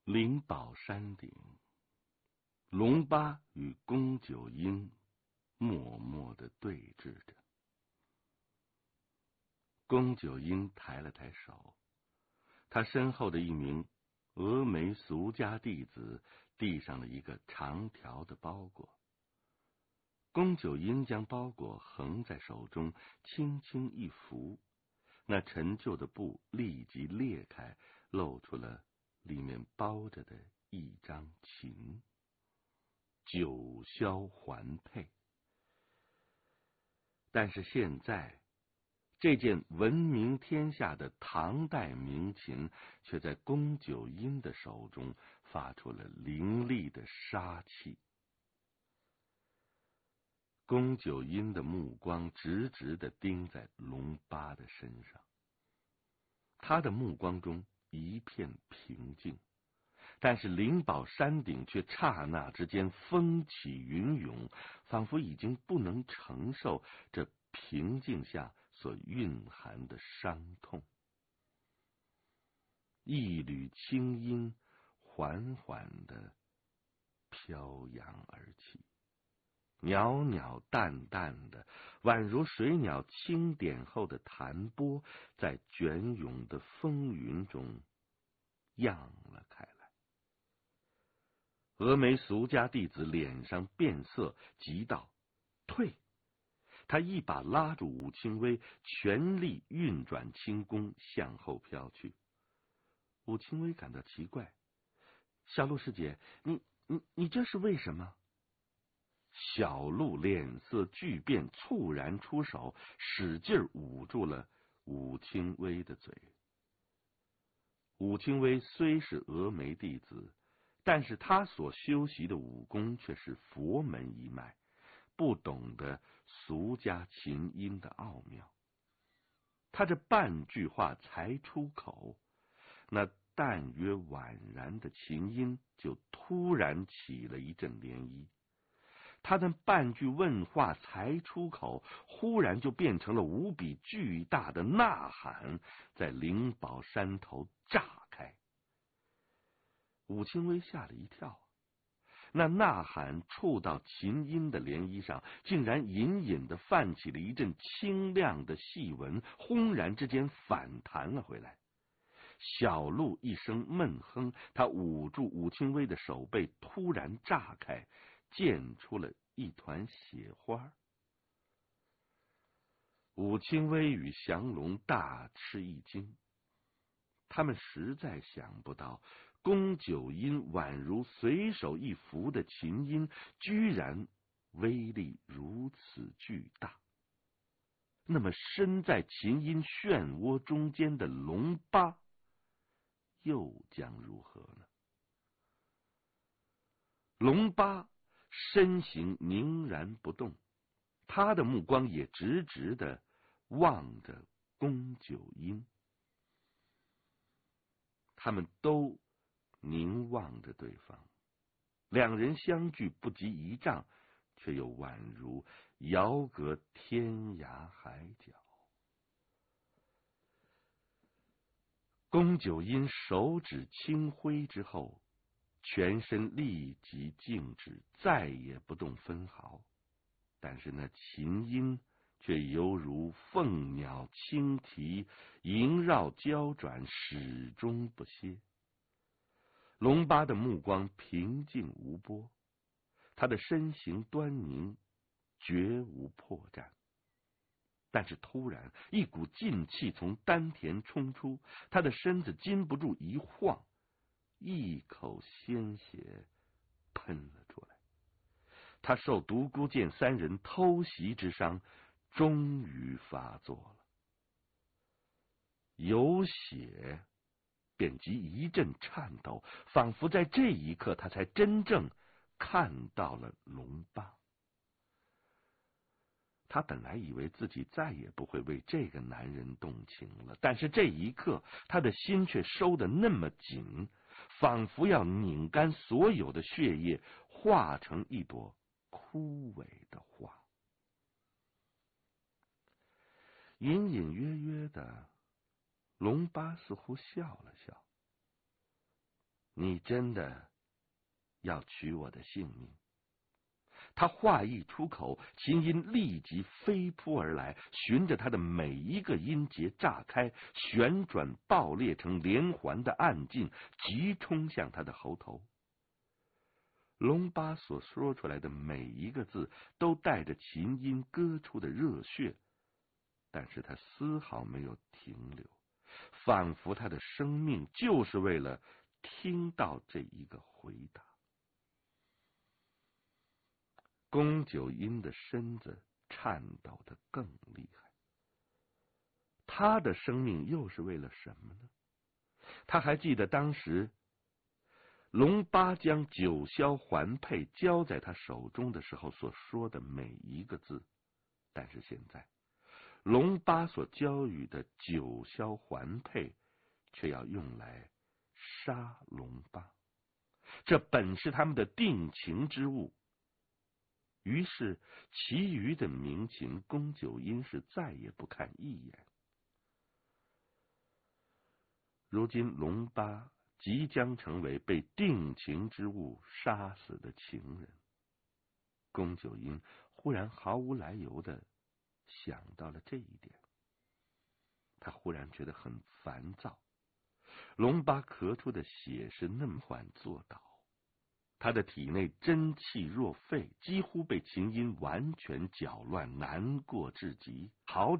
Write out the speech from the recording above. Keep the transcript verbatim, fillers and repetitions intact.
灵宝山顶，龙八与宫九婴默默地对峙着。宫九婴抬了抬手，他身后的一名峨眉俗家弟子递上了一个长条的包裹。宫九婴将包裹横在手中，轻轻一拂，那陈旧的布立即裂开，露出了里面包着的一张琴，九箫环佩。但是现在，这件闻名天下的唐代名琴，却在宫九婴的手中发出了凌厉的杀气。宫九婴的目光直直地盯在龙八的身上，他的目光中一片平静，但是灵宝山顶却刹那之间风起云涌，仿佛已经不能承受这平静下所蕴含的伤痛。一缕青音缓缓地飘扬而起，袅袅淡淡的，宛如水鸟轻点后的弹波，在卷涌的风云中漾了开来。峨眉俗家弟子脸上变色，急道：“退！”他一把拉住武清微，全力运转轻功向后飘去。武清微感到奇怪：“小鹿师姐，你你你这是为什么？”小鹿脸色巨变，猝然出手，使劲捂住了武清微的嘴。武清微虽是峨眉弟子，但是他所修习的武功却是佛门一脉，不懂得俗家琴音的奥妙。他这半句话才出口，那淡约宛然的琴音就突然起了一阵涟漪。他的半句问话才出口，忽然就变成了无比巨大的呐喊，在灵宝山头炸开。武清微吓了一跳，那呐喊触到琴音的涟漪上，竟然隐隐地泛起了一阵清亮的细纹，轰然之间反弹了回来。小鹿一声闷哼，他捂住武清微的手背突然炸开，溅出了一团血花。武清微与降龙大吃一惊，他们实在想不到宫九婴宛如随手一拂的琴音，居然威力如此巨大。那么身在琴音漩涡中间的龙八又将如何呢？龙八身形凝然不动，他的目光也直直地望着宫九婴。他们都凝望着对方，两人相距不及一丈，却又宛如遥隔天涯海角。宫九婴手指轻挥之后，全身立即静止，再也不动分毫。但是那琴音却犹如凤鸟轻啼，萦绕交转，始终不歇。龙八的目光平静无波，他的身形端凝，绝无破绽。但是突然一股劲气从丹田冲出，他的身子禁不住一晃，一口鲜血喷了出来。他受独孤剑三人偷袭之伤终于发作了，有血便即一阵颤抖，仿佛在这一刻他才真正看到了龙八。他本来以为自己再也不会为这个男人动情了，但是这一刻他的心却收得那么紧，仿佛要拧干所有的血液，化成一朵枯萎的花。隐隐约约的，龙八似乎笑了笑。 你真的要取我的性命？他话一出口，琴音立即飞扑而来，循着他的每一个音节炸开，旋转爆裂成连环的暗劲，急冲向他的喉头。龙巴所说出来的每一个字都带着琴音歌出的热血，但是他丝毫没有停留，仿佛他的生命就是为了听到这一个回答。宫九音的身子颤抖得更厉害，他的生命又是为了什么呢？他还记得当时龙巴将九霄环佩交在他手中的时候所说的每一个字，但是现在龙巴所交予的九霄环佩却要用来杀龙巴，这本是他们的定情之物。于是其余的鸣琴宫九音是再也不看一眼。如今龙巴即将成为被定情之物杀死的情人，宫九音忽然毫无来由的想到了这一点，他忽然觉得很烦躁。龙巴咳出的血是那么缓作倒，他的体内真气若沸，几乎被琴音完全搅乱，难过至极。好